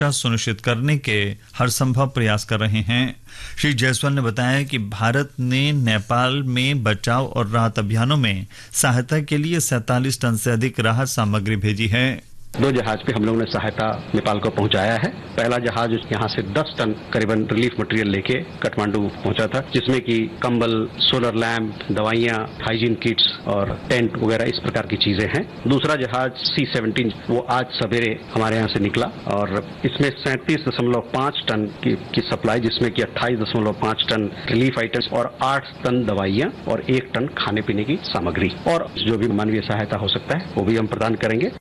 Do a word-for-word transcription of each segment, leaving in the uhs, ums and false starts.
सुनिश्चित करने के हर संभव प्रयास कर रहे हैं। श्री जायसवाल ने बताया कि भारत ने नेपाल में बचाव और राहत अभियानों में सहायता के लिए सैंतालीस टन से अधिक राहत सामग्री भेजी है। दो जहाज पे हम लोगों ने सहायता नेपाल को पहुंचाया है। पहला जहाज यहाँ से दस टन करीबन रिलीफ मटेरियल लेके काठमांडू पहुंचा था, जिसमें कि कंबल, सोलर लैंप, दवाइयाँ, हाइजीन किट्स और टेंट वगैरह इस प्रकार की चीजें हैं। दूसरा जहाज सी सेवनटीन वो आज सवेरे हमारे यहाँ से निकला और इसमें सैंतीस दशमलव पाँच टन की, की सप्लाई, जिसमें कि अट्ठाईस दशमलव पाँच टन रिलीफ आइटम्स और आठ टन दवाइयाँ और एक टन खाने पीने की सामग्री और जो भी मानवीय सहायता हो सकता है वो भी हम प्रदान करेंगे।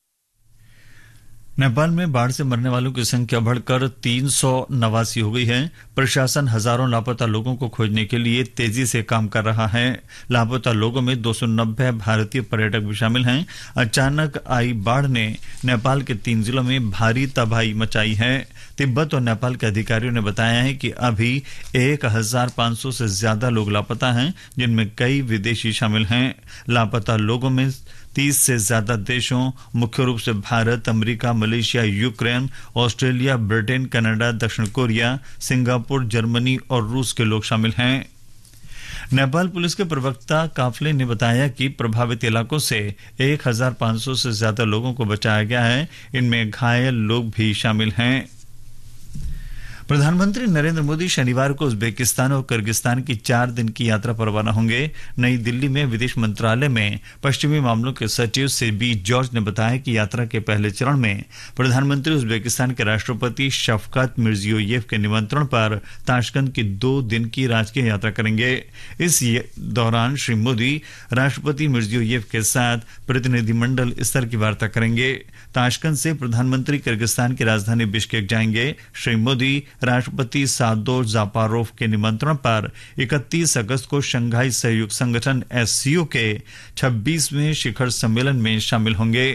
नेपाल में बाढ़ से मरने वालों की संख्या बढ़कर तीन सौ नवासी हो गई है। प्रशासन हजारों लापता लोगों को खोजने के लिए तेजी से काम कर रहा है। लापता लोगों में दो सौ नब्बे भारतीय पर्यटक भी शामिल हैं। अचानक आई बाढ़ ने नेपाल के तीन जिलों में भारी तबाही मचाई है। तिब्बत और नेपाल के अधिकारियों ने बताया है कि अभी एक हजार पाँच सौ से ज्यादा लोग लापता हैं, जिनमें कई विदेशी शामिल हैं। लापता लोगों में तीस से ज्यादा देशों, मुख्य रूप से Bharat, America, Malaysia, Ukraine, Australia, Britain, Canada, दक्षिण कोरिया, सिंगापुर, जर्मनी और रूस के लोग शामिल हैं। नेपाल पुलिस के प्रवक्ता काफले ने बताया कि प्रभावित इलाकों से एक हजार पाँच सौ से ज्यादा लोगों को बचाया गया है। इनमें घायल लोग भी शामिल हैं। प्रधानमंत्री नरेंद्र मोदी शनिवार को उज्बेकिस्तान और किर्गिस्तान की चार दिन की यात्रा पर रवाना होंगे। नई दिल्ली में विदेश मंत्रालय में पश्चिमी मामलों के सचिव सेबी जॉर्ज ने बताया कि यात्रा के पहले चरण में प्रधानमंत्री उज्बेकिस्तान के राष्ट्रपति शफकत मिर्जियोयेव के निमंत्रण पर ताशकंद की दो दिन की राजकीय यात्रा करेंगे। इस दौरान श्री मोदी राष्ट्रपति मिर्जियोयेव के साथ प्रतिनिधिमंडल स्तर की वार्ता करेंगे। ताशकंद से प्रधानमंत्री किर्गिस्तान की राजधानी बिश्केक जाएंगे। श्री मोदी राष्ट्रपति सादोर जापारोव के निमंत्रण पर इकतीस अगस्त को शंघाई सहयोग संगठन एससीओ के छब्बीसवें शिखर सम्मेलन में शामिल होंगे।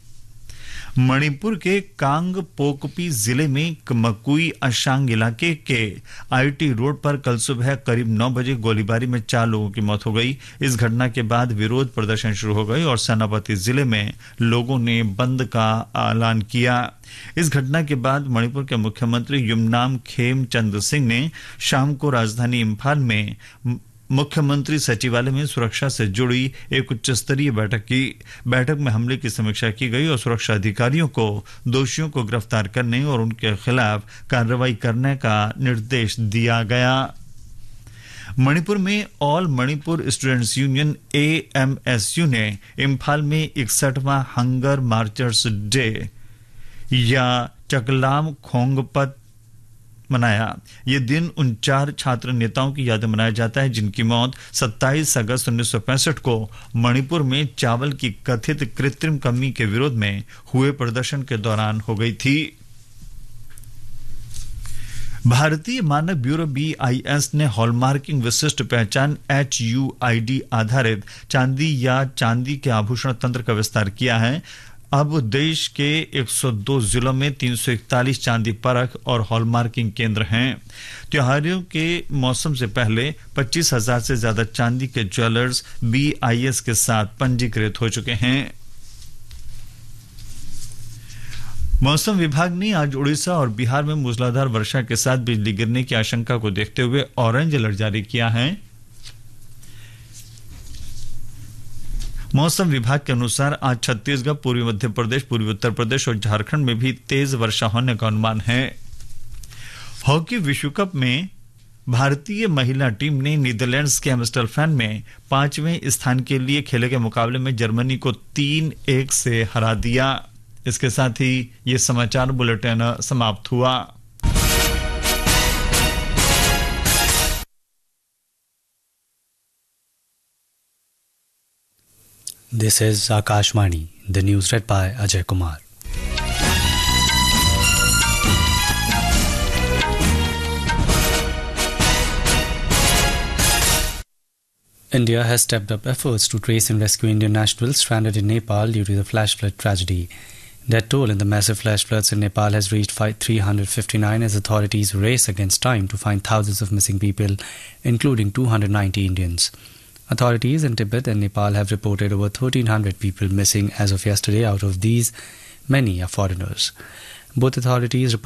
मणिपुर के कांग पोकपी जिले में मकुई अशांग इलाके के आईटी रोड पर कल सुबह करीब नौ बजे गोलीबारी में चार लोगों की मौत हो गई। इस घटना के बाद विरोध प्रदर्शन शुरू हो गए और सेनापति जिले में लोगों ने बंद का ऐलान किया। इस घटना के बाद मणिपुर के मुख्यमंत्री युमनाम खेम चंद सिंह ने शाम को राजधानी इम्फाल में मुख्यमंत्री सचिवालय में सुरक्षा से जुड़ी एक उच्च स्तरीय बैठक की। बैठक में हमले की समीक्षा की गई और सुरक्षा अधिकारियों को दोषियों को गिरफ्तार करने और उनके खिलाफ कार्रवाई करने का निर्देश दिया गया। मणिपुर में all Manipur students union A M S U ने इम्फाल में इकसठवां हंगर मार्चर्स डे या चकलाम खोंगपत मनाया। ये दिन उन चार छात्र नेताओं की याद में मनाया जाता है जिनकी मौत सत्ताईस अगस्त उन्नीस सौ पैंसठ को मणिपुर में चावल की कथित कृत्रिम कमी के विरोध में हुए प्रदर्शन के दौरान हो गई थी। भारतीय मानक ब्यूरो बी आई एस ने हॉलमार्किंग विशिष्ट पहचान एच यू आई डी आधारित चांदी या चांदी के आभूषण तंत्र का विस्तार किया है। अब देश के एक सौ दो जिलों में तीन सौ इकतालीस चांदी परख और हॉलमार्किंग केंद्र हैं। त्योहारों के मौसम से पहले पच्चीस हजार से ज्यादा चांदी के ज्वेलर्स बी आई एस के साथ पंजीकृत हो चुके हैं। मौसम विभाग ने आज उड़ीसा और बिहार में मूसलाधार वर्षा के साथ बिजली गिरने की आशंका को देखते हुए ऑरेंज अलर्ट जारी किया है। मौसम विभाग के अनुसार आज छत्तीसगढ़, पूर्वी मध्य प्रदेश, पूर्वी उत्तर प्रदेश और झारखंड में भी तेज वर्षा होने का अनुमान है। हॉकी विश्व कप में भारतीय महिला टीम ने नीदरलैंड्स के एम्स्टरडैम में पांचवें स्थान के लिए खेले गए मुकाबले में जर्मनी को तीन एक से हरा दिया। इसके साथ ही ये समाचार बुलेटिन समाप्त हुआ। This is Akashvani, the news read by Ajay Kumar. India has stepped up efforts to trace and rescue Indian nationals stranded in Nepal due to the flash flood tragedy. Death toll in the massive flash floods in Nepal has reached three hundred fifty-nine as authorities race against time to find thousands of missing people, including two hundred ninety Indians. Authorities in Tibet and Nepal have reported over thirteen hundred people missing as of yesterday. Out of these, many are foreigners. Both authorities report